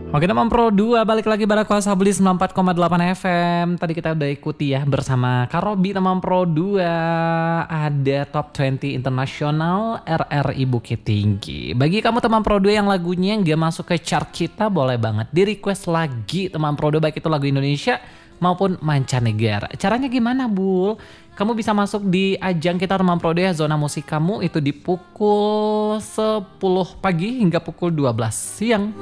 Oke teman Pro 2 balik lagi bareng Kuasa Beli 94,8 FM. Tadi kita udah ikuti ya bersama Karobi teman Pro 2. Ada Top 20 Internasional RRI Bukit Tinggi. Bagi kamu teman Pro 2 yang lagunya gak masuk ke chart kita, boleh banget di request lagi teman Pro 2, baik itu lagu Indonesia maupun mancanegara. Caranya gimana Bul? Kamu bisa masuk di ajang kita teman Pro 2 ya, zona musik kamu itu di pukul 10 pagi hingga pukul 12 siang.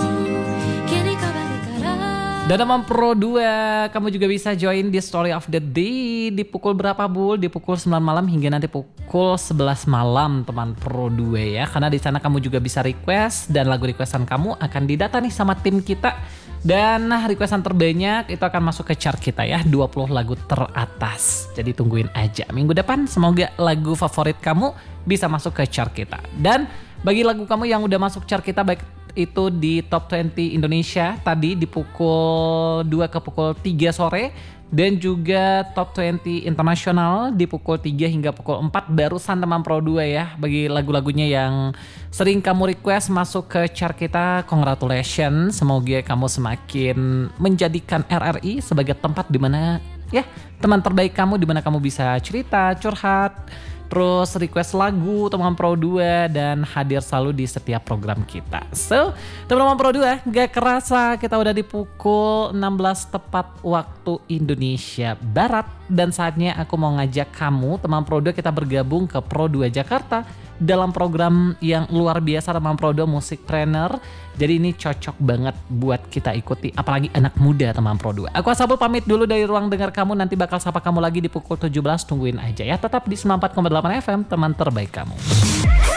Dan teman Pro 2, kamu juga bisa join di Story of the Day di pukul berapa Bul? Di pukul 9 malam hingga nanti pukul 11 malam teman Pro 2 ya. Karena di sana kamu juga bisa request dan lagu requestan kamu akan didata nih sama tim kita. Dan requestan terbanyak itu akan masuk ke chart kita ya, 20 lagu teratas. Jadi tungguin aja minggu depan, semoga lagu favorit kamu bisa masuk ke chart kita. Dan bagi lagu kamu yang udah masuk chart kita, baik itu di Top 20 Indonesia tadi di pukul 2 ke pukul 3 sore, dan juga Top 20 Internasional di pukul 3 hingga pukul 4 barusan teman Pro 2 ya. Bagi lagu-lagunya yang sering kamu request masuk ke chart kita, congratulations. Semoga kamu semakin menjadikan RRI sebagai tempat dimana ya teman terbaik kamu, dimana kamu bisa cerita, curhat, terus request lagu teman Pro 2 dan hadir selalu di setiap program kita. So, teman-teman Pro 2, gak kerasa kita udah di pukul 16 tepat waktu Indonesia Barat. Dan saatnya aku mau ngajak kamu teman Pro 2 kita bergabung ke Pro 2 Jakarta dalam program yang luar biasa teman Pro 2 Music Trainer. Jadi ini cocok banget buat kita ikuti, apalagi anak muda teman Pro 2. Aku Asabul pamit dulu dari ruang dengar kamu, nanti bakal sapa kamu lagi di pukul 17, tungguin aja ya. Tetap di 94,8 FM, teman terbaik kamu.